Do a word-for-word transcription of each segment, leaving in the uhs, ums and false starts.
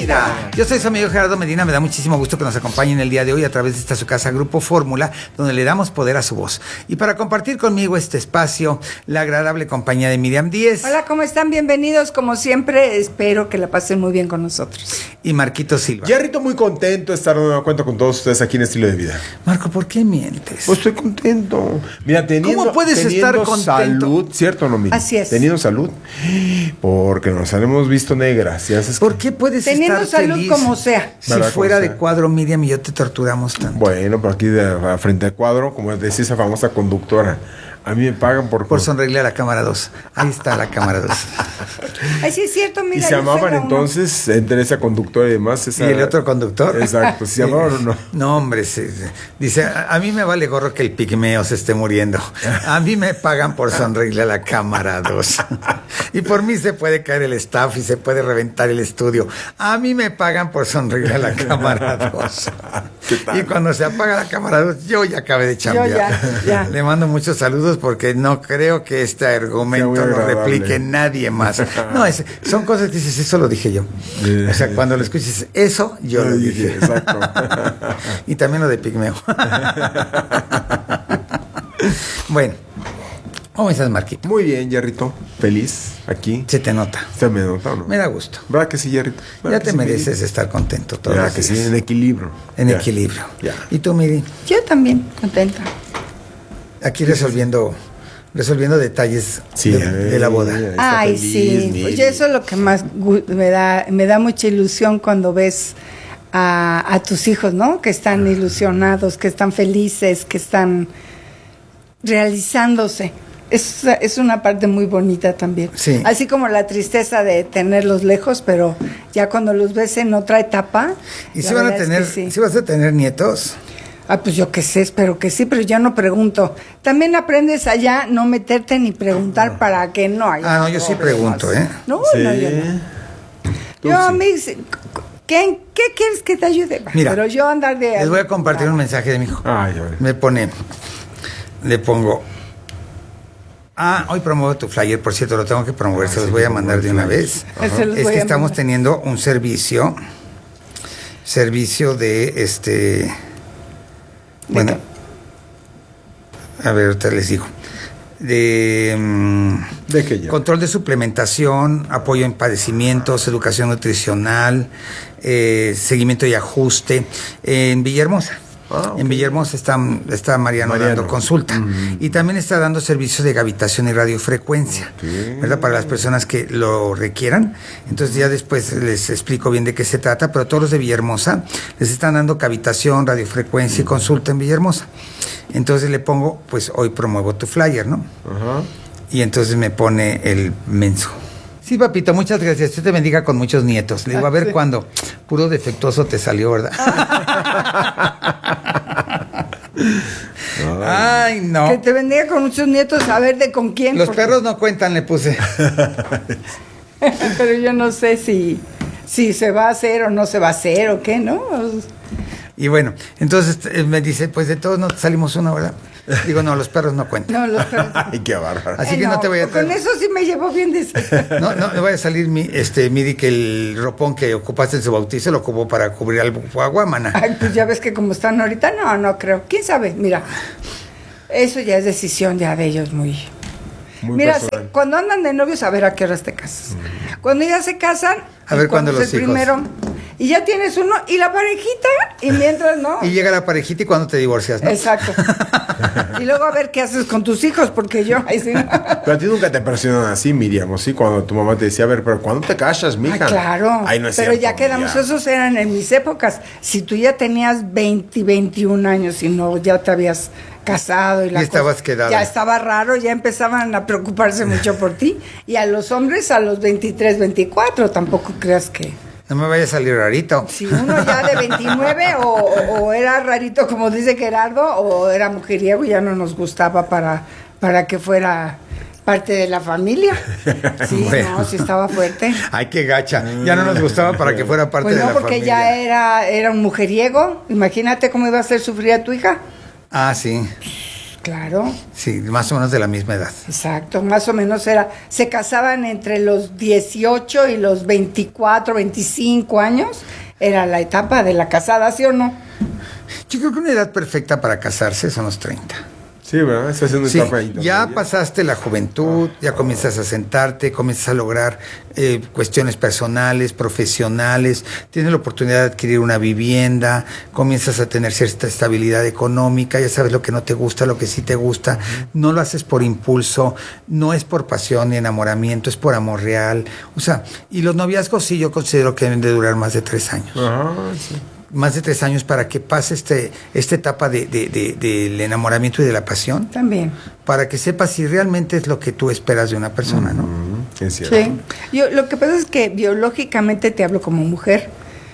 vida. Yo soy su amigo Gerardo Medina, me da muchísimo gusto que nos acompañen el día de hoy a través de esta su casa Grupo Fórmula, donde le damos poder a su voz. Y para compartir conmigo este espacio, la agradable compañía de Miriam Díez. Hola, ¿cómo están? Bienvenidos, como siempre, espero que la pasen muy bien con nosotros. Y Marquito Silva. Jerrito, muy contento de estar de nueva cuenta con todos ustedes aquí en Estilo de Vida. Marco, ¿por qué mientes? Pues estoy contento. Mira, teniendo, ¿Cómo puedes teniendo estar contento? Salud, ¿cierto o no, Miriam? Así es. Teniendo salud. Porque nos hemos visto negras. ¿Ya sabes? ¿Por qué puedes Teniendo estar salud feliz? como sea. Si ¿Verdad? fuera Como de sea. cuadro, Miriam y yo te torturamos tanto. Bueno, pero aquí de, a frente al cuadro, como decía esa famosa conductora, a mí me pagan por... Por sonreírle a la cámara dos. Ahí está la cámara dos. Ay, sí, es cierto, mira. Y se yo llamaban fuera uno. entonces, entre esa conductora y demás... Esa... ¿Y el otro conductor? Exacto, ¿se llamaban o no? No, hombre, se- se- dice, a, a mí me vale gorro que el pigmeo se esté muriendo. A mí me pagan por sonreírle a la cámara dos. Y por mí se puede caer el staff y se puede reventar el estudio. A mí me pagan por sonreírle a la cámara dos. ¿Qué tal? Y cuando se apaga la cámara dos, yo ya acabé de chambear. Yo ya, ya. Le mando muchos saludos porque no creo que este argumento Sea muy lo agradable. replique nadie más. No, es- son cosas que dices, eso lo dije yo. O sea, cuando lo escuches, eso yo lo dije. Exacto. Y también lo de pigmeo. Bueno, ¿cómo estás, Marquito? Muy bien, Jerrito. Feliz aquí. Se te nota. ¿Se me nota o no? Me da gusto. ¿Verdad que sí, Jerrito? Ya ¿Verdad te que sí, mereces Miri? estar contento todos Ya los que sí, días. en equilibrio. En Ya. equilibrio. Ya. ¿Y tú, Miri? Yo también, contenta. Aquí resolviendo, resolviendo detalles Sí, de, eh, de la boda. eh. Está Ay, feliz, sí. Miri. Pues eso es lo que más gu- me da, me da mucha ilusión cuando ves a, a tus hijos, ¿no? Que están ilusionados, que están felices, que están realizándose. Es, es una parte muy bonita también. Sí. Así como la tristeza de tenerlos lejos, pero ya cuando los ves en otra etapa. ¿Y la si van a verdad es tener, que sí. si vas a tener nietos? Ah, pues yo qué sé, espero que sí, pero yo no pregunto. También aprendes allá no meterte ni preguntar para que no haya. Ah, no, yo sí pregunto, ¿eh? No, Sí. no, yo no. Tú Yo, sí. mí, ¿qué, ¿qué quieres que te ayude? Mira, pero yo andar de... Les voy a compartir un mensaje de mi hijo. Ay, a ver. Me pone, le pongo, ah, hoy promuevo tu flyer, por cierto, lo tengo que promover, se los voy a mandar de una vez. Se los Es voy que a estamos mandar. teniendo un servicio, servicio de este, bueno, a ver, ahorita les digo, de mm, ¿De qué ya? control de suplementación, apoyo en padecimientos, educación nutricional, eh, seguimiento y ajuste en Villahermosa. Ah, ok. En Villahermosa está, está Mariano, Mariano. dando consulta. Mm. Y también está dando servicios de gravitación y radiofrecuencia, Ok. ¿verdad? Para las personas que lo requieran. Entonces ya después les explico bien de qué se trata, pero todos los de Villahermosa les están dando cavitación, radiofrecuencia y consulta en Villahermosa. Entonces le pongo, pues hoy promuevo tu flyer, ¿no? Ajá. Y entonces me pone el menso. Sí, papito, muchas gracias. Dios te bendiga con muchos nietos. Le digo, a ver cuándo. Puro defectuoso te salió, ¿verdad? Ay, Que no. te bendiga con muchos nietos, a ver de con quién. Los porque- perros no cuentan, le puse. Pero yo no sé si, si se va a hacer o no se va a hacer o qué, ¿no? Y bueno, entonces eh, me dice, pues de todos no salimos uno, ¿verdad? Digo, no, los perros no cuentan. No, los perros. Ay, qué bárbaro. Así Eh, que no te voy a Con traer. eso sí me llevo bien de No, no me vaya a salir mi, este, Miri, que el ropón que ocupaste en su bautizo lo ocupó para cubrir al aguamana. Ay, pues ya ves que como están ahorita, no, no creo. ¿Quién sabe? Mira, eso ya es decisión ya de ellos muy... Muy Mira, personal. se- cuando andan de novios, a ver a qué horas te casas. Cuando ya se casan, A ver y cuándo es los el hijos. primero, y ya tienes uno, y la parejita, y mientras no. Y llega la parejita y cuando te divorcias, ¿no? Exacto. Y luego a ver qué haces con tus hijos, porque yo... Ay, sí, no. Pero a ti nunca te presionan así, Miriam, ¿o sí? Cuando tu mamá te decía, a ver, pero ¿cuándo te casas, mija? Ah, claro. Ay, no es pero cierto, ya quedamos, ya. esos eran en mis épocas. Si tú ya tenías veinte, veintiún años y no, ya te habías casado y la Y estabas cosa, quedada. ya estaba raro, ya empezaban a preocuparse mucho por ti. Y a los hombres a los veintitrés, veinticuatro, tampoco creas que... No me vaya a salir rarito. Si uno ya de veintinueve o, o era rarito, como dice Gerardo, o era mujeriego, ya no nos gustaba para, para que fuera parte de la familia. Sí, Bueno. no, sí estaba fuerte. Ay, qué gacha. Ya no nos gustaba para que fuera parte Pues de no, la porque familia. ya era, era un mujeriego. Imagínate cómo iba a hacer sufrir a tu hija. Ah, sí. Claro. Sí, más o menos de la misma edad. Exacto, más o menos era, se casaban entre los dieciocho y los veinticuatro, veinticinco años, era la etapa de la casada, ¿sí o no? Yo creo que una edad perfecta para casarse son los treinta. Sí, ¿verdad? Estás haciendo Sí, etapa intermedia. ya pasaste la juventud, ya comienzas a sentarte, comienzas a lograr eh, cuestiones personales, profesionales, tienes la oportunidad de adquirir una vivienda, comienzas a tener cierta estabilidad económica, ya sabes lo que no te gusta, lo que sí te gusta, uh-huh. No lo haces por impulso, no es por pasión ni enamoramiento, es por amor real. O sea, y los noviazgos sí yo considero que deben de durar más de tres años. Uh-huh, sí. Más de tres años para que pase este esta etapa de, de, de, del enamoramiento y de la pasión. También. Para que sepas si realmente es lo que tú esperas de una persona, ¿no? Mm, es cierto. Sí. Yo, lo que pasa es que biológicamente te hablo como mujer.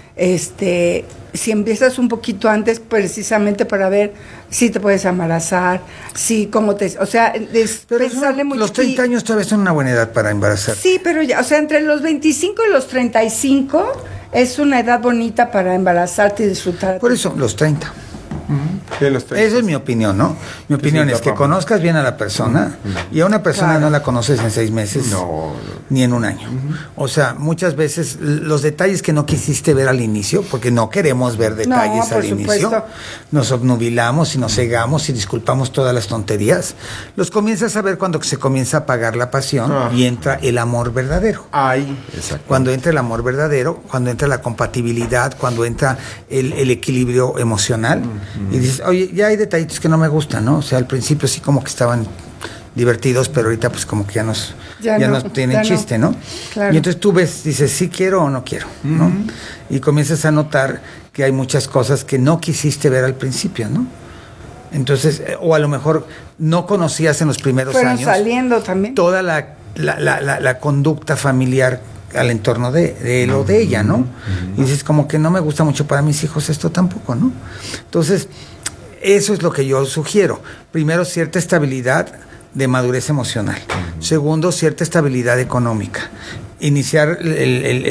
Este, si empiezas un poquito antes, precisamente para ver si te puedes embarazar, si cómo te, o sea, es pero pensarle mucho. Los treinta años todavía son una buena edad para embarazar. Sí, pero ya, o sea, entre los veinticinco y los treinta y cinco es una edad bonita para embarazarte y disfrutar. Por eso, los treinta. Uh-huh. Sí, los treinta. Esa es mi opinión, ¿no? Mi opinión es que conozcas bien a la persona uh-huh. y a una persona claro. No la conoces en seis meses no, no. ni en un año. Uh-huh. O sea, muchas veces los detalles que no quisiste ver al inicio, porque no queremos ver detalles no, al supuesto. inicio, nos obnubilamos y nos cegamos y disculpamos todas las tonterías, los comienzas a ver cuando se comienza a apagar la pasión uh-huh. y entra el amor verdadero. Ay, exacto. Cuando entra el amor verdadero, cuando entra la compatibilidad, cuando entra el, el equilibrio emocional. Uh-huh. Y dices, oye, ya hay detallitos que no me gustan, ¿no? O sea, al principio sí como que estaban divertidos, pero ahorita pues como que ya nos ya, ya no, no tienen ya chiste, ¿no? ¿no? Claro. Y entonces tú ves, dices, sí quiero o no quiero, uh-huh. ¿no? Y comienzas a notar que hay muchas cosas que no quisiste ver al principio, ¿no? Entonces, o a lo mejor no conocías en los primeros Fueron años saliendo también toda la, la, la, la, la conducta familiar al entorno de, de él o de ella, ¿no? Uh-huh. Y dices, como que no me gusta mucho para mis hijos esto tampoco, ¿no? Entonces, eso es lo que yo sugiero. Primero, cierta estabilidad de madurez emocional. Uh-huh. Segundo, cierta estabilidad económica. Iniciar el, el, el,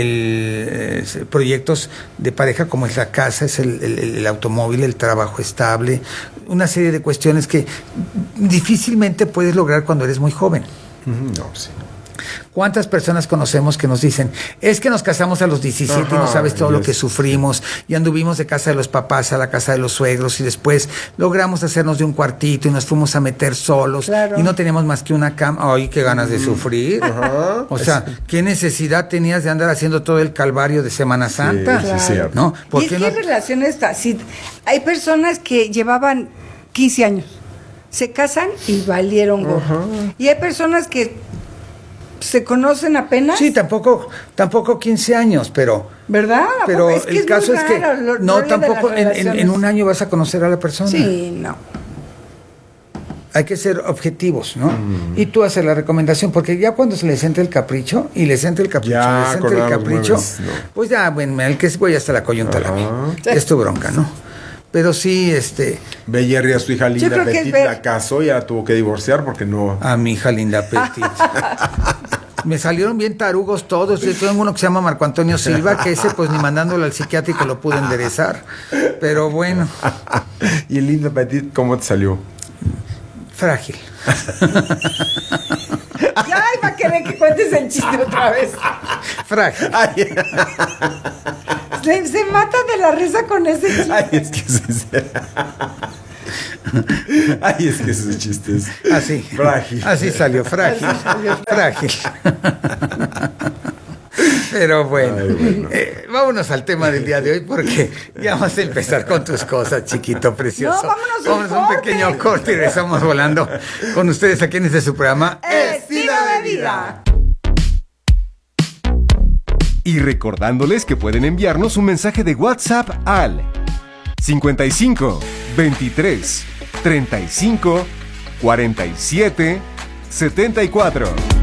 el, proyectos de pareja como es la casa, es el, el, el automóvil, el trabajo estable, una serie de cuestiones que difícilmente puedes lograr cuando eres muy joven. Uh-huh. No, sí. ¿Cuántas personas conocemos que nos dicen, es que nos casamos a los diecisiete Ajá, y no sabes todo yes. lo que sufrimos y anduvimos de casa de los papás a la casa de los suegros y después logramos hacernos de un cuartito y nos fuimos a meter solos claro. y no teníamos más que una cama? ¡Ay, qué ganas de sufrir! Ajá. O sea, ¿qué necesidad tenías de andar haciendo todo el calvario de Semana Santa? Sí, claro. sí, sí. ¿No? ¿Por y es qué que no? relaciones así, hay personas que llevaban quince años, se casan y valieron gorro. Y hay personas que ¿se conocen apenas? Sí, tampoco, tampoco quince años, pero... ¿Verdad? Pero es que el es caso es que... Raro, no, tampoco en, en, en un año vas a conocer a la persona. Sí, no. Hay que ser objetivos, ¿no? Mm. Y tú haces la recomendación, porque ya cuando se les entra el capricho, y les entra el capricho, ya, les entra el capricho, mueves, no. pues ya, bueno, el que voy hasta la coyunta la mía. Es tu bronca, ¿no? Pero sí, este... Ve Jerry a su hija Linda Petit, la casó y ya la tuvo que divorciar porque no... A mi hija Linda Petit. Me salieron bien tarugos todos. Yo tengo uno que se llama Marco Antonio Silva, que ese pues ni mandándolo al psiquiátrico lo pude enderezar. Pero bueno. ¿Y el Linda Petit cómo te salió? Frágil. Ay, va a querer que cuentes el chiste otra vez. Frágil. Ay. Se, se mata de la risa con ese chiste. Ay, es que ese, Ay, es que ese chiste es así. Frágil. Así salió, frágil. Así salió frágil. Pero bueno, Ay, bueno. Eh, vámonos al tema del día de hoy porque ya vamos a empezar con tus cosas, chiquito precioso. No, vámonos un Vamos a un corte. pequeño corte y regresamos volando con ustedes aquí en este su programa Estilo de Vida. Y recordándoles que pueden enviarnos un mensaje de WhatsApp al cincuenta y cinco, veintitrés, treinta y cinco, cuarenta y siete, setenta y cuatro.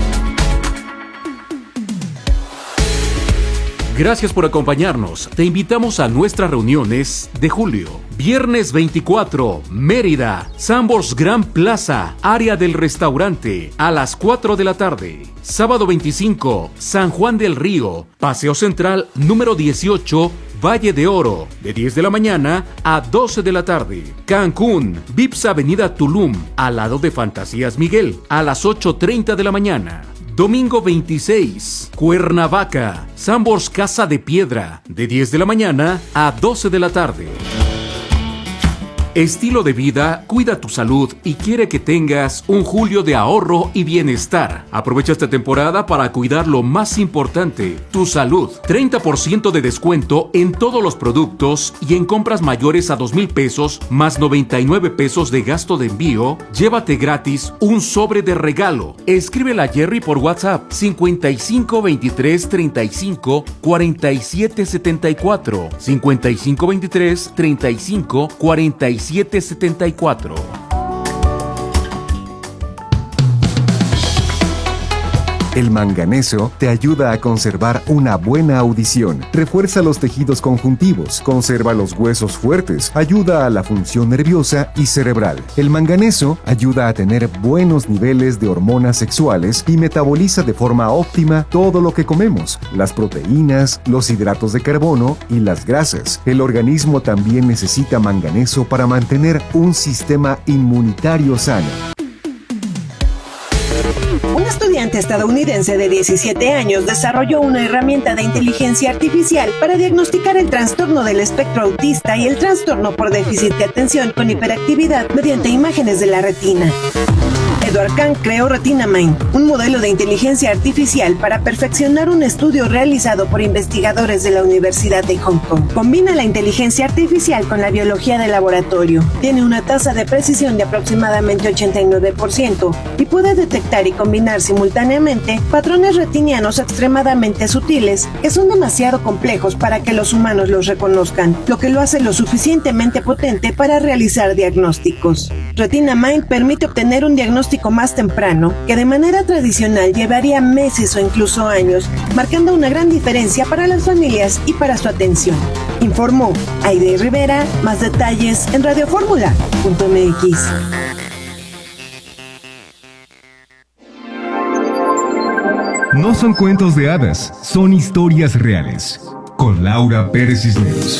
Gracias por acompañarnos. Te invitamos a nuestras reuniones de julio. Viernes veinticuatro, Mérida, Sambors Gran Plaza, área del restaurante, a las cuatro de la tarde. Sábado veinticinco, San Juan del Río, Paseo Central número dieciocho, Valle de Oro, de diez de la mañana a doce de la tarde. Cancún, Vips Avenida Tulum, al lado de Fantasías Miguel, a las ocho treinta de la mañana. Domingo veintiséis, Cuernavaca, Sambors Casa de Piedra, de diez de la mañana a doce de la tarde. Estilo de vida, cuida tu salud y quiere que tengas un julio de ahorro y bienestar. Aprovecha esta temporada para cuidar lo más importante, tu salud. treinta por ciento de descuento en todos los productos y en compras mayores a dos mil pesos más noventa y nueve pesos de gasto de envío, llévate gratis un sobre de regalo. Escríbela a Jerry por WhatsApp cincuenta y cinco veintitrés treinta y cinco cuarenta y siete setenta y cuatro, cincuenta y cinco veintitrés treinta y cinco cuarenta y siete setenta y cuatro. El manganeso te ayuda a conservar una buena audición, refuerza los tejidos conjuntivos, conserva los huesos fuertes, ayuda a la función nerviosa y cerebral. El manganeso ayuda a tener buenos niveles de hormonas sexuales y metaboliza de forma óptima todo lo que comemos, las proteínas, los hidratos de carbono y las grasas. El organismo también necesita manganeso para mantener un sistema inmunitario sano. Un estudiante estadounidense de diecisiete años desarrolló una herramienta de inteligencia artificial para diagnosticar el trastorno del espectro autista y el trastorno por déficit de atención con hiperactividad mediante imágenes de la retina. Edward Kang creó RetinaMind, un modelo de inteligencia artificial para perfeccionar un estudio realizado por investigadores de la Universidad de Hong Kong. Combina la inteligencia artificial con la biología de laboratorio. Tiene una tasa de precisión de aproximadamente ochenta y nueve por ciento y puede detectar y combinar simultáneamente patrones retinianos extremadamente sutiles que son demasiado complejos para que los humanos los reconozcan, lo que lo hace lo suficientemente potente para realizar diagnósticos. RetinaMind permite obtener un diagnóstico más temprano que de manera tradicional llevaría meses o incluso años, marcando una gran diferencia para las familias y para su atención. Informó Aide Rivera. Más detalles en radioformula punto m x. No son cuentos de hadas, son historias reales. Con Laura Pérez Cisneros.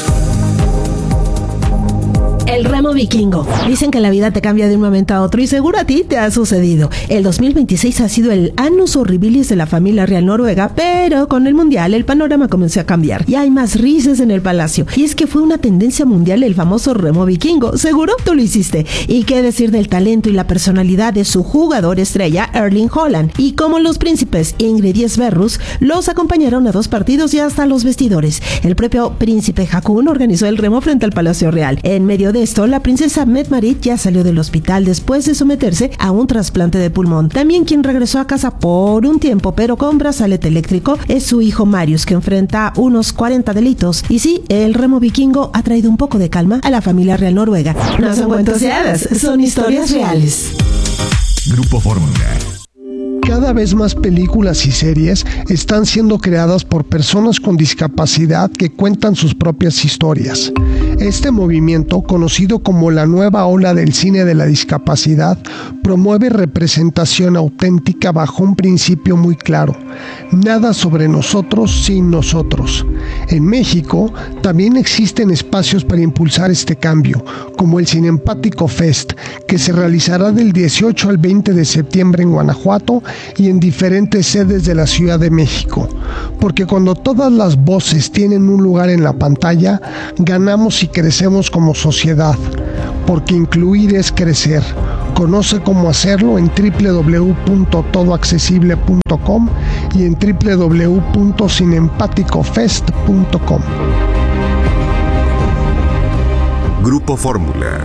El remo vikingo. Dicen que la vida te cambia de un momento a otro y seguro a ti te ha sucedido. El dos mil veintiséis ha sido el annus horribilis de la familia real noruega, pero con el mundial el panorama comenzó a cambiar y hay más risas en el palacio. Y es que fue una tendencia mundial el famoso remo vikingo. Seguro tú lo hiciste. Y qué decir del talento y la personalidad de su jugador estrella, Erling Haaland. Y como los príncipes Ingrid y Sverrus los acompañaron a dos partidos y hasta los vestidores. El propio príncipe Haakon organizó el remo frente al Palacio Real. En medio de esto, la princesa Mette-Marit ya salió del hospital después de someterse a un trasplante de pulmón. También quien regresó a casa por un tiempo, pero con brazalete eléctrico, es su hijo Marius, que enfrenta unos cuarenta delitos. Y sí, el remo vikingo ha traído un poco de calma a la familia real noruega. No son cuentos de hadas, son historias reales. Grupo Fórmula. Cada vez más películas y series están siendo creadas por personas con discapacidad que cuentan sus propias historias. Este movimiento, conocido como la nueva ola del cine de la discapacidad, promueve representación auténtica bajo un principio muy claro: nada sobre nosotros sin nosotros. En México también existen espacios para impulsar este cambio, como el Cinempático Fest, que se realizará del dieciocho al veinte de septiembre en Guanajuato y en diferentes sedes de la Ciudad de México. Porque cuando todas las voces tienen un lugar en la pantalla, ganamos y crecemos como sociedad. Porque incluir es crecer. Conoce cómo hacerlo en doble u doble u doble u punto todo accesible punto com y en doble u doble u doble u punto cinempático fest punto com. Grupo Fórmula.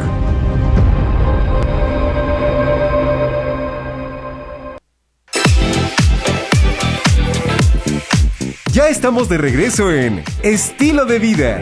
Ya estamos de regreso en Estilo de Vida.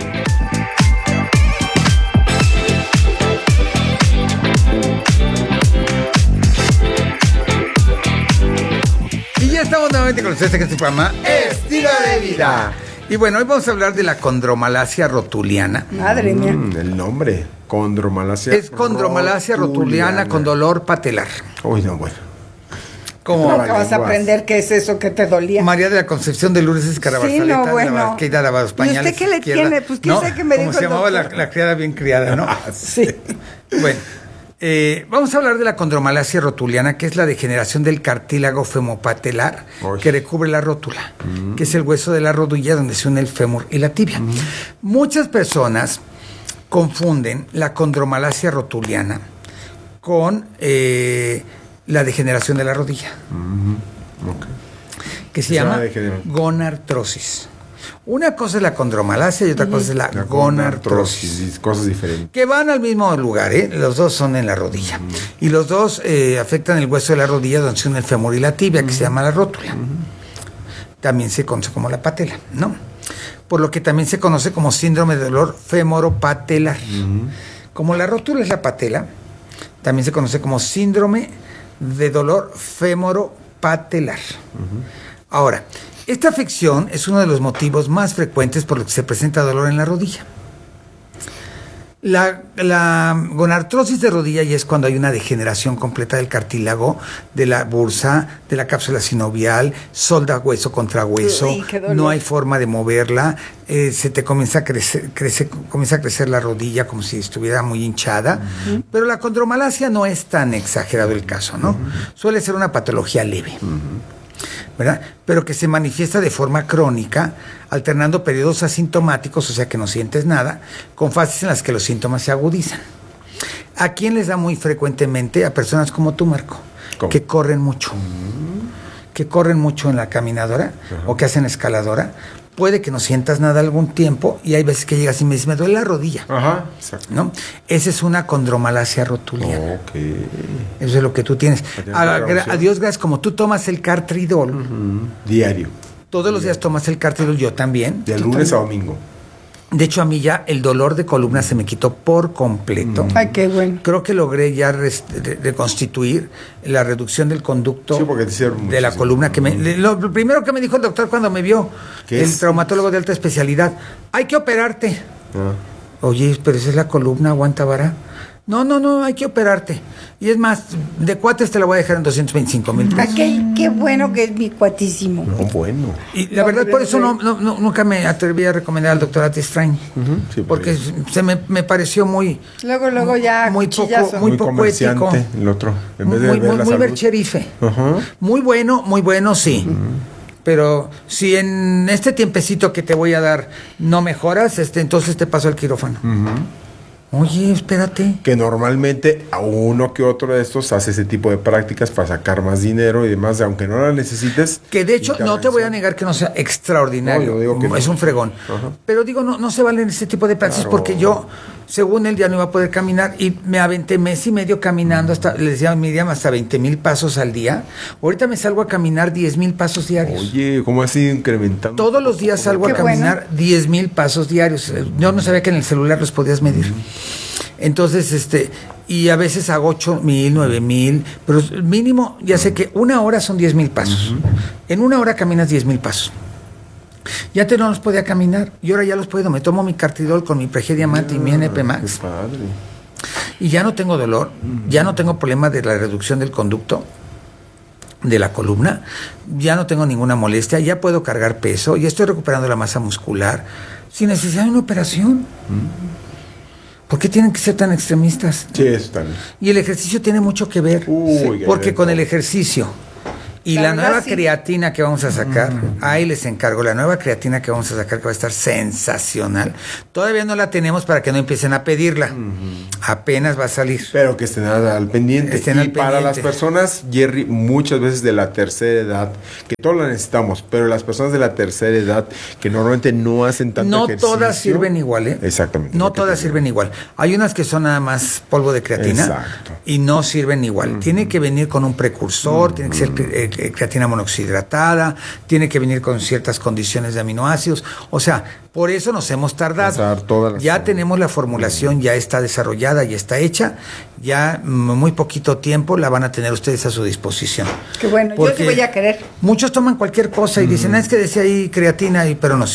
Y ya estamos nuevamente con ustedes en este programa Estilo de Vida. Y bueno, hoy vamos a hablar de la condromalacia rotuliana. Madre mía. Mm, el nombre, condromalacia Es condromalacia rotuliana, rotuliana con dolor patelar. Uy, no, bueno. Como Nunca vas a aprender qué es eso que te dolía. María de la Concepción de Lourdes Escarabarzaleta, Sí, no, bueno. la barqueira daba los pañales. ¿Y usted qué le izquierda. tiene? Pues, ¿quién sabe qué me Como dijo se el llamaba la, doctor? la criada bien criada, ¿no? Sí. Bueno, eh, vamos a hablar de la condromalacia rotuliana, que es la degeneración del cartílago femopatelar Uy. que recubre la rótula, que es el hueso de la rodilla donde se une el fémur y la tibia. Muchas personas confunden la condromalacia rotuliana con eh, la degeneración de la rodilla, Ok. que se Es una llama degeneración. gonartrosis. Una cosa es la condromalacia y otra cosa es la, La gonartrosis. gonartrosis, y cosas diferentes. Que van al mismo lugar, ¿eh? Los dos son en la rodilla. Y los dos eh, afectan el hueso de la rodilla donde se une el fémur y la tibia, que se llama la rótula. También se conoce como la patela, ¿no? Por lo que también se conoce como síndrome de dolor femoropatelar. Como la rótula es la patela, también se conoce como síndrome de dolor femoropatelar. Ahora, esta afección es uno de los motivos más frecuentes por los que se presenta dolor en la rodilla. La, la gonartrosis de rodilla ya es cuando hay una degeneración completa del cartílago, de la bursa, de la cápsula sinovial, solda hueso contra hueso, Uy, qué dolor. no hay forma de moverla, eh, se te comienza a crecer, crece, comienza a crecer la rodilla como si estuviera muy hinchada, uh-huh. Pero la condromalacia no es tan exagerado el caso, ¿no? Uh-huh. Suele ser una patología leve. Uh-huh. ¿Verdad? Pero que se manifiesta de forma crónica, alternando periodos asintomáticos, o sea que no sientes nada, con fases en las que los síntomas se agudizan. ¿A quién les da muy frecuentemente? A personas como tú, Marco, ¿cómo? Que corren mucho, mm. que corren mucho en la caminadora, ajá, o que hacen escaladora. Puede que no sientas nada algún tiempo y hay veces que llegas y me dices, me duele la rodilla. Ajá, exacto. ¿No? Esa es una condromalacia rotuliana. Ok. Eso es lo que tú tienes. A, a Dios gracias, como tú tomas el Cartridol. Uh-huh. Diario. Todos los días tomas el Cartridol, yo también. De lunes a domingo. De hecho, a mí ya el dolor de columna se me quitó por completo. Ay, qué bueno. Creo que logré ya rest- re- reconstituir la reducción del conducto sí, porque te de la columna. Que me, lo, lo primero que me dijo el doctor cuando me vio, el es? traumatólogo de alta especialidad, hay que operarte. Ah. Oye, pero esa es la columna, aguanta vara. No, no, no, hay que operarte. Y es más, de cuates te la voy a dejar en doscientos veinticinco mil pesos. Qué, qué bueno que es mi cuatísimo. No, bueno. Y la verdad, por eso no, no, no, nunca me atreví a recomendar al doctor Atistrain. Uh-huh, sí, porque se me, me pareció muy... Luego, luego ya muy poco, cuchillazo. muy muy poco comerciante ético. el otro. En vez de muy ver muy, la muy salud. bercherife. Uh-huh. Muy bueno, muy bueno, sí. Uh-huh. Pero si en este tiempecito que te voy a dar no mejoras, este, entonces te paso al quirófano. Uh-huh. Oye, espérate. Que normalmente a uno que otro de estos hace ese tipo de prácticas para sacar más dinero y demás, aunque no la necesites. Que de hecho no te voy a negar que no sea extraordinario, No, yo digo que es no. un fregón. Ajá. Pero digo, no, no se valen ese tipo de prácticas, Claro. porque yo, según él, ya no iba a poder caminar y me aventé mes y medio caminando, hasta, les decía a Miriam, hasta veinte mil pasos al día. Ahorita me salgo a caminar diez mil pasos diarios. Oye, ¿cómo así incrementando? Todos los días salgo Qué a caminar diez mil pasos diarios. Yo no sabía que en el celular los podías medir. Entonces, este, y a veces hago ocho mil, nueve mil, pero mínimo, ya sé que una hora son diez mil pasos. Uh-huh. En una hora caminas diez mil pasos. Ya antes no los podía caminar, y ahora ya los puedo. Me tomo mi Cartridol con mi Prege Diamante yeah, y mi N P Max. Qué padre. Y ya no tengo dolor, uh-huh, ya no tengo problema de la reducción del conducto de la columna, ya no tengo ninguna molestia, ya puedo cargar peso, ya estoy recuperando la masa muscular sin necesidad de una operación. Uh-huh. ¿Por qué tienen que ser tan extremistas? Sí, eso también. Y el ejercicio tiene mucho que ver. Uy, porque con el ejercicio y la, la verdad, nueva sí. creatina que vamos a sacar, mm. ahí les encargo, la nueva creatina que vamos a sacar que va a estar sensacional. Todavía no la tenemos para que no empiecen a pedirla. Mm-hmm. Apenas va a salir. Pero que estén al, al pendiente. Estén y al para pendiente. Las personas, Jerry, muchas veces de la tercera edad, que todos la necesitamos, pero las personas de la tercera edad que normalmente no hacen tanto no ejercicio. No todas sirven igual, ¿eh? Exactamente. No todas sirven igual. Hay unas que son nada más polvo de creatina. Exacto. Y no sirven igual. Mm-hmm. Tiene que venir con un precursor, mm-hmm, tiene que ser eh, creatina monoxidatada, tiene que venir con ciertas condiciones de aminoácidos. O sea, por eso nos hemos tardado. Ya las... tenemos la formulación, ya está desarrollada, ya está hecha. Ya muy poquito tiempo la van a tener ustedes a su disposición. Qué bueno, porque yo sí voy a querer. Muchos toman cualquier cosa y mm. dicen, ah, es que decía ahí creatina, y, pero no sirve.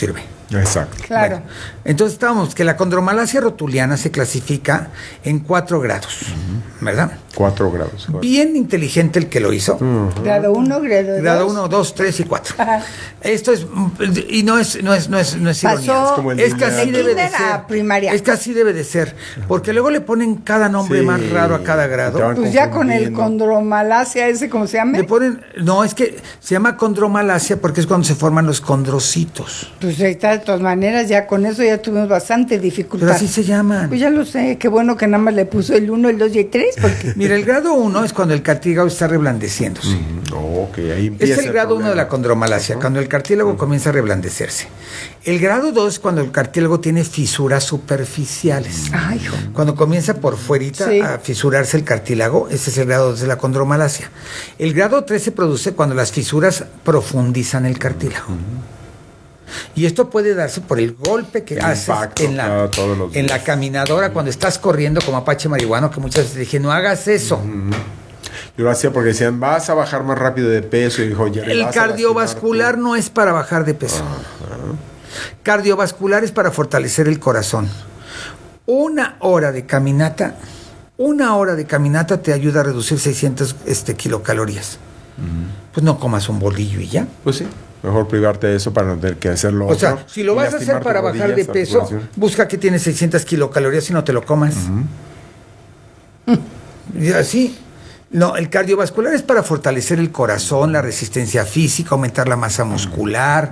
Exacto. Claro. Bueno, entonces estábamos que la condromalacia rotuliana se clasifica en cuatro grados, uh-huh. ¿verdad? Cuatro grados. Cuatro. Bien inteligente el que lo hizo. Uh-huh. Grado uno, grado dos. Grado uno, dos, tres y cuatro. Ajá. Esto es, y no es, no es, no es, no es Pasó ironía. Es, como el es que así debe de ser. Primaria. Es que así debe de ser. Porque luego le ponen cada nombre sí, más raro a cada grado. Pues ya con el condromalacia ese, ¿cómo se llama? Le ponen, no, es que se llama condromalacia porque es cuando se forman los condrocitos. Pues ahí está, de todas maneras, ya con eso ya tuvimos bastante dificultad. Pero así se llaman. Pues ya lo sé, qué bueno que nada más le puso el uno, el dos y el tres. Porque... Mira, el grado uno es cuando el cartílago está reblandeciéndose. Mm, ok, ahí empieza. Es el grado uno de la condromalacia, uh-huh. cuando el cartílago uh-huh. comienza a reblandecerse. El grado dos es cuando el cartílago tiene fisuras superficiales. Ay, hijo. Cuando comienza por fuerita sí. a fisurarse el cartílago, ese es el grado dos de la condromalacia. El grado tres se produce cuando las fisuras profundizan el cartílago. Uh-huh. Y esto puede darse por el golpe que el haces impacto, en, la, claro, en la caminadora cuando estás corriendo como Apache marihuano, que muchas veces dije, no hagas eso. Uh-huh. Yo lo hacía porque decían, vas a bajar más rápido de peso. Y dijo, ya el cardiovascular no es para bajar de peso. Uh-huh. Cardiovascular es para fortalecer el corazón. Una hora de caminata, una hora de caminata te ayuda a reducir seiscientas este, kilocalorías. Uh-huh. Pues no comas un bolillo y ya. Pues sí. Mejor privarte de eso para no tener que hacerlo. O otro, sea, si lo vas a hacer para bajar de peso, busca que tiene seiscientas kilocalorías y no te lo comas. Uh-huh. Y así. No, el cardiovascular es para fortalecer el corazón, la resistencia física, aumentar la masa muscular.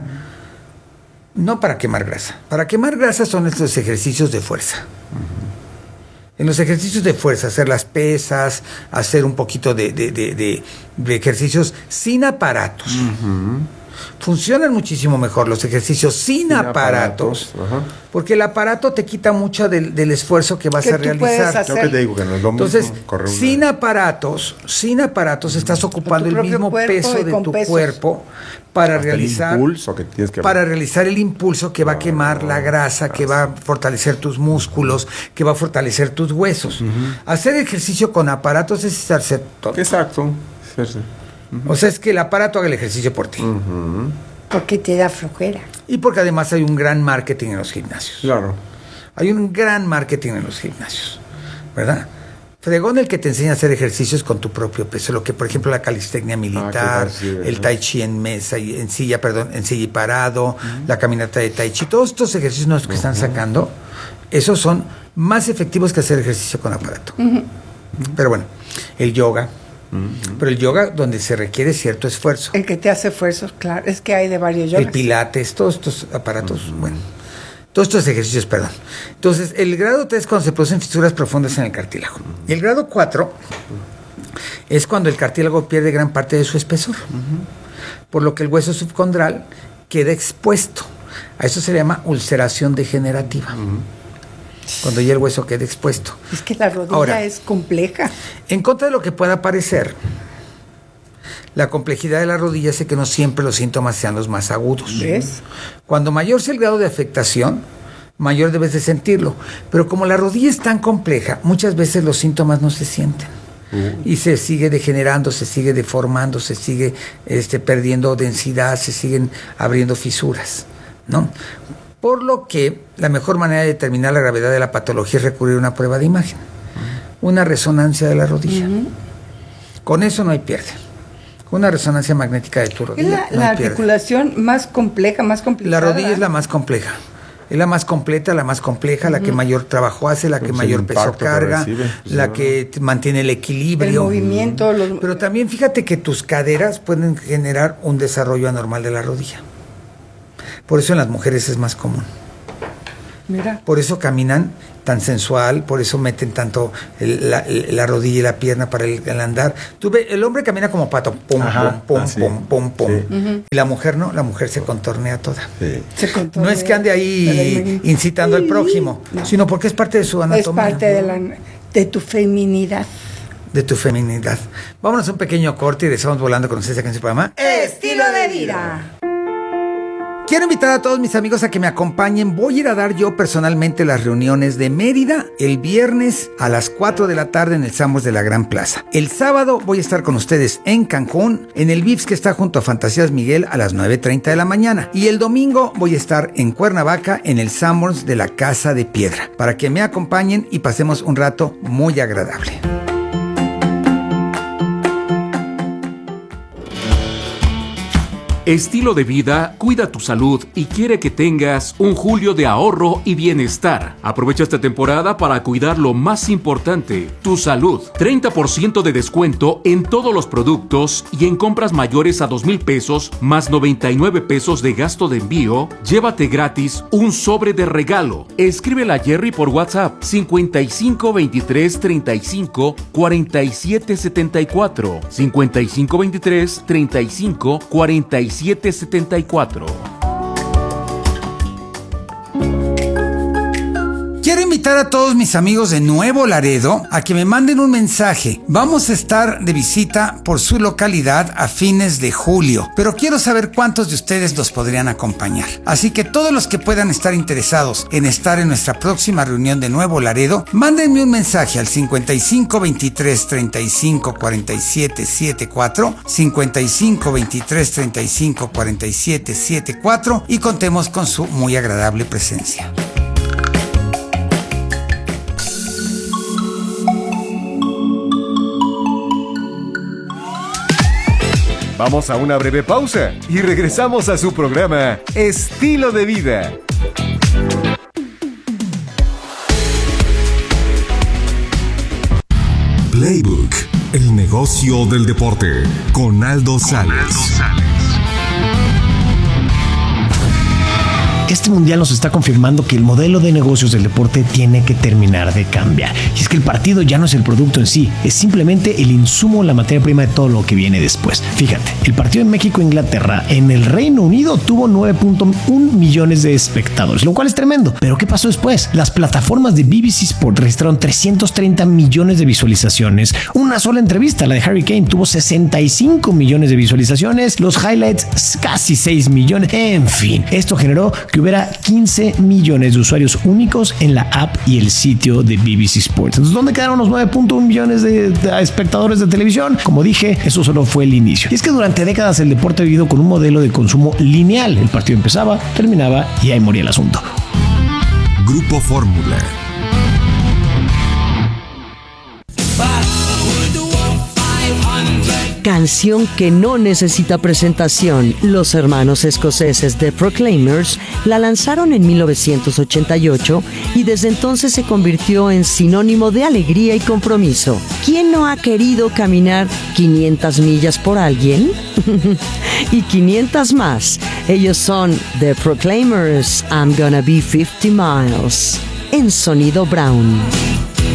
No para quemar grasa. Para quemar grasa son estos ejercicios de fuerza. Uh-huh. En los ejercicios de fuerza, hacer las pesas, hacer un poquito de, de, de, de, de ejercicios sin aparatos. Uh-huh. Funcionan muchísimo mejor los ejercicios sin, sin aparatos, aparatos porque el aparato te quita mucho del, del esfuerzo que vas a realizar. Yo que te digo que no es lo Entonces, mismo correr una... sin aparatos, sin aparatos, estás ocupando el mismo peso de tu pesos. cuerpo para Hasta realizar, el impulso que tienes que para realizar el impulso que va a quemar la grasa, que va a fortalecer tus músculos, que va a fortalecer tus huesos. Uh-huh. Hacer ejercicio con aparatos es estarse tonto. Exacto. Sí, sí. Uh-huh. O sea, es que el aparato haga el ejercicio por ti. Uh-huh. Porque te da flojera. Y porque además hay un gran marketing en los gimnasios. Claro. Hay un gran marketing en los gimnasios, ¿verdad? Fregón el que te enseña a hacer ejercicios con tu propio peso, lo que por ejemplo la calistecnia militar, ah, sí, el tai chi en mesa y en silla, perdón, en silla y parado, uh-huh. la caminata de tai chi, todos estos ejercicios nuevos que uh-huh. están sacando, esos son más efectivos que hacer ejercicio con aparato. Uh-huh. Pero bueno, el yoga. Uh-huh. Pero el yoga donde se requiere cierto esfuerzo. El que te hace esfuerzos, claro, es que hay de varios yogas. El pilates, todos estos aparatos, uh-huh. bueno, todos estos ejercicios, perdón. Entonces, el grado tres es cuando se producen fisuras profundas en el cartílago. Uh-huh. Y el grado cuatro uh-huh. es cuando el cartílago pierde gran parte de su espesor, uh-huh. por lo que el hueso subcondral queda expuesto. A eso se le llama ulceración degenerativa. Uh-huh. Cuando ya el hueso quede expuesto. Es que la rodilla Ahora, es compleja. En contra de lo que pueda parecer, la complejidad de la rodilla hace que no siempre los síntomas sean los más agudos. ¿Ves? Cuando mayor sea el grado de afectación, mayor debes de sentirlo. Pero como la rodilla es tan compleja, muchas veces los síntomas no se sienten. Uh. Y se sigue degenerando, se sigue deformando, se sigue este, perdiendo densidad, se siguen abriendo fisuras, ¿no? Por lo que la mejor manera de determinar la gravedad de la patología es recurrir a una prueba de imagen, uh-huh. una resonancia de la rodilla. Uh-huh. Con eso no hay pierde. Una resonancia magnética de tu rodilla. Es la, no la hay pierde. articulación más compleja, más complicada. La rodilla es la más compleja. Es la más completa, la más compleja, uh-huh. la que mayor trabajo hace, la que pues mayor peso carga, que recibe, pues la no. que mantiene el equilibrio. El movimiento. Los... Pero también fíjate que tus caderas pueden generar un desarrollo anormal de la rodilla. Por eso en las mujeres es más común. Mira. Por eso caminan tan sensual, por eso meten tanto el, la, la rodilla y la pierna para el, el andar. Tú ves, el hombre camina como pato, pum, Ajá, pum, pum, así. pum, pum, pum. Sí. Uh-huh. Y la mujer no, la mujer se contornea toda. Sí. Se contornea. No es que ande ahí incitando al prójimo, no. sino porque es parte de su anatomía. Es parte de, la, de tu feminidad. De tu feminidad. Vámonos a un pequeño corte y regresamos volando con ustedes aquí en su programa Estilo de Vida. Quiero invitar a todos mis amigos a que me acompañen. Voy a ir a dar yo personalmente las reuniones de Mérida el viernes a las cuatro de la tarde en el Sambors de la Gran Plaza. El sábado voy a estar con ustedes en Cancún, en el Vips que está junto a Fantasías Miguel a las nueve treinta de la mañana. Y el domingo voy a estar en Cuernavaca en el Sambors de la Casa de Piedra, para que me acompañen y pasemos un rato muy agradable. Estilo de vida, cuida tu salud y quiere que tengas un julio de ahorro y bienestar. Aprovecha esta temporada para cuidar lo más importante, tu salud. treinta por ciento de descuento en todos los productos y en compras mayores a dos mil pesos más noventa y nueve pesos de gasto de envío. Llévate gratis un sobre de regalo. Escríbele a Jerry por WhatsApp cincuenta y cinco veintitrés treinta y cinco cuarenta y siete setenta y cuatro. cincuenta y cinco veintitrés treinta y cinco cuarenta y siete setenta y cuatro. Quiero invitar a todos mis amigos de Nuevo Laredo a que me manden un mensaje. Vamos a estar de visita por su localidad a fines de julio, pero quiero saber cuántos de ustedes los podrían acompañar. Así que todos los que puedan estar interesados en estar en nuestra próxima reunión de Nuevo Laredo, mándenme un mensaje al cincuenta y cinco veintitrés treinta y cinco cuarenta y siete setenta y cuatro, cincuenta y cinco veintitrés treinta y cinco cuarenta y siete setenta y cuatro y contemos con su muy agradable presencia. Vamos a una breve pausa y regresamos a su programa Estilo de Vida. Playbook, el negocio del deporte, con Aldo Sales. Este mundial nos está confirmando que el modelo de negocios del deporte tiene que terminar de cambiar. Y es que el partido ya no es el producto en sí, es simplemente el insumo, la materia prima de todo lo que viene después. Fíjate, el partido en México-Inglaterra en el Reino Unido tuvo nueve punto uno millones de espectadores, lo cual es tremendo. Pero ¿qué pasó después? Las plataformas de B B C Sport registraron trescientos treinta millones de visualizaciones. Una sola entrevista, la de Harry Kane, tuvo sesenta y cinco millones de visualizaciones. Los highlights, casi seis millones. En fin, esto generó que hubiera quince millones de usuarios únicos en la app y el sitio de B B C Sports. Entonces, ¿dónde quedaron los nueve punto uno millones de, de espectadores de televisión? Como dije, eso solo fue el inicio. Y es que durante décadas el deporte ha vivido con un modelo de consumo lineal. El partido empezaba, terminaba y ahí moría el asunto. Grupo Fórmula. Canción que no necesita presentación. Los hermanos escoceses The Proclaimers la lanzaron en mil novecientos ochenta y ocho y desde entonces se convirtió en sinónimo de alegría y compromiso. ¿Quién no ha querido caminar quinientas millas por alguien? Y quinientas más. Ellos son The Proclaimers, I'm Gonna Be fifty miles. En Sonido Brown.